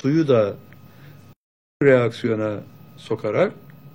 suyu da reaksiyona sokarak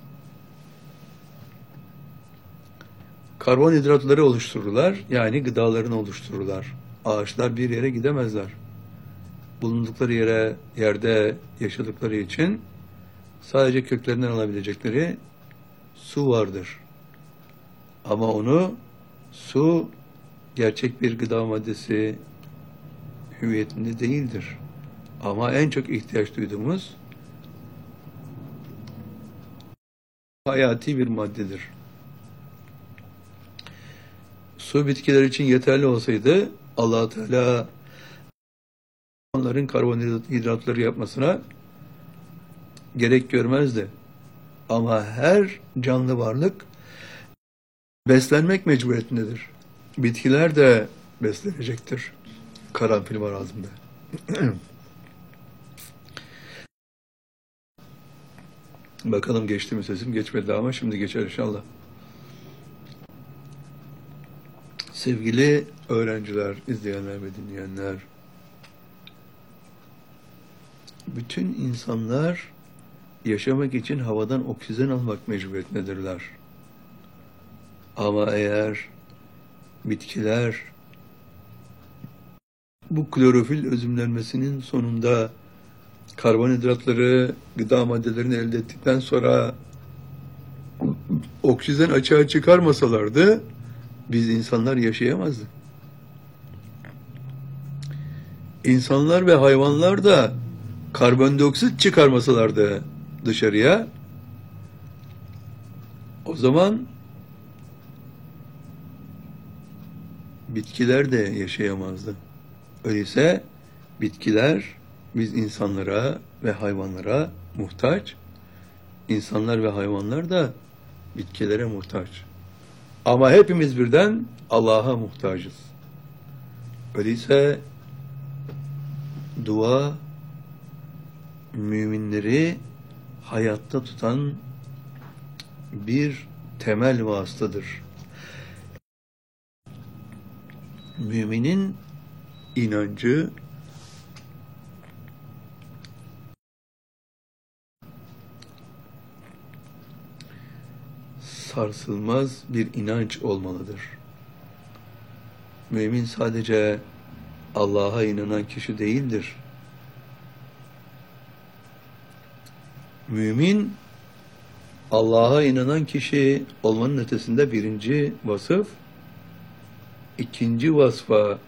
karbonhidratları oluştururlar. Yani gıdalarını oluştururlar. Ağaçlar bir yere gidemezler. Bulundukları yerde yaşadıkları için sadece köklerinden alabilecekleri su vardır. Ama su gerçek bir gıda maddesi hüviyetinde değildir. Ama en çok ihtiyaç duyduğumuz hayati bir maddedir. Su bitkiler için yeterli olsaydı Allah Teala onların karbonhidratları yapmasına gerek görmezdi. Ama her canlı varlık beslenmek mecburiyetindedir. Bitkiler de beslenecektir. Karanfil var ağzımda. Bakalım geçti mi sesim? Geçmedi ama şimdi geçer inşallah. Sevgili öğrenciler, izleyenler ve dinleyenler, bütün insanlar yaşamak için havadan oksijen almak mecburiyetindedirler. Ama eğer bitkiler bu klorofil özümlenmesinin sonunda karbonhidratları, gıda maddelerini elde ettikten sonra oksijen açığa çıkarmasalardı biz insanlar yaşayamazdık. İnsanlar ve hayvanlar da karbondioksit çıkarmasalardı dışarıya, o zaman bitkiler de yaşayamazdı. Öyleyse bitkiler biz insanlara ve hayvanlara muhtaç, insanlar ve hayvanlar da bitkilere muhtaç. Ama hepimiz birden Allah'a muhtacız. Öyleyse dua müminleri hayatta tutan bir temel vasıtadır. Müminin inancı sarsılmaz bir inanç olmalıdır. Mümin sadece Allah'a inanan kişi değildir. Mümin, Allah'a inanan kişi olmanın ötesinde birinci vasıf, ikinci vasfa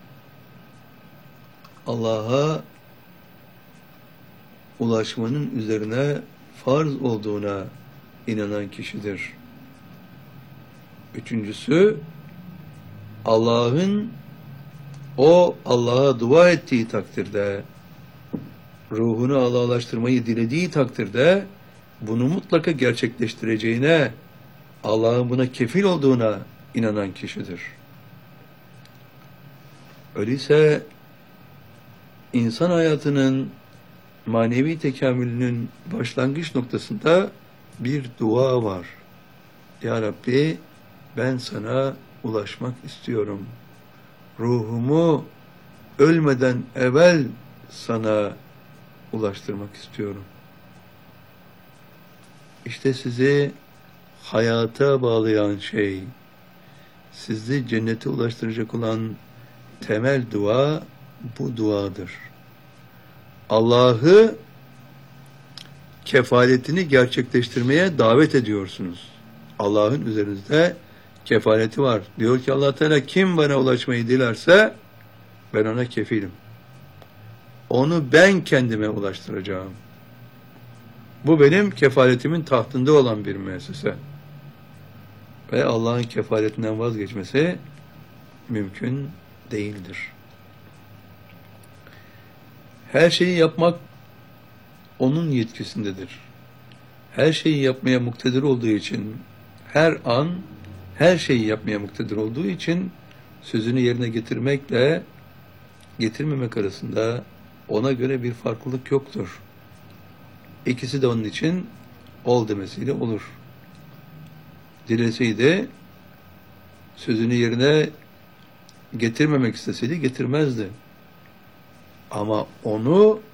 Allah'a ulaşmanın üzerine farz olduğuna inanan kişidir. Üçüncüsü, Allah'a dua ettiği takdirde, ruhunu Allah'laştırmayı dilediği takdirde bunu mutlaka gerçekleştireceğine, Allah'ın buna kefil olduğuna inanan kişidir. Öyleyse insan hayatının manevi tekamülünün başlangıç noktasında bir dua var. Ya Rabbi, ben sana ulaşmak istiyorum. Ruhumu ölmeden evvel sana ulaştırmak istiyorum. İşte sizi hayata bağlayan şey, sizi cennete ulaştıracak olan temel dua bu duadır. Allah'ı kefaletini gerçekleştirmeye davet ediyorsunuz. Allah'ın üzerinizde kefaleti var. Diyor ki Allah Teala, kim bana ulaşmayı dilerse ben ona kefilim. Onu ben kendime ulaştıracağım. Bu benim kefaletimin tahtında olan bir müessese. Ve Allah'ın kefaletinden vazgeçmesi mümkün değildir. Her şeyi yapmak onun yetkisindedir. Her şeyi yapmaya muktedir olduğu için, her an her şeyi yapmaya muktedir olduğu için sözünü yerine getirmekle getirmemek arasında ona göre bir farklılık yoktur. İkisi de onun için ol demesiyle olur. Dileseydi, sözünü yerine getirmemek isteseydi getirmezdi. Ama onu